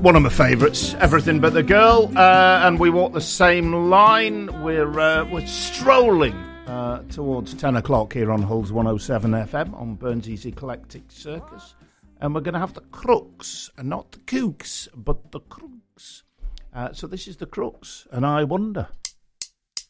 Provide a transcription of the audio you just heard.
one of my favourites, Everything But the Girl, and we walk the same line. We're strolling towards 10 o'clock here on Hull's 107 FM on Burns Eclectic Circus, and we're going to have the Crooks, and not the Kooks, but the Crooks. So this is the Crooks, and I Wonder.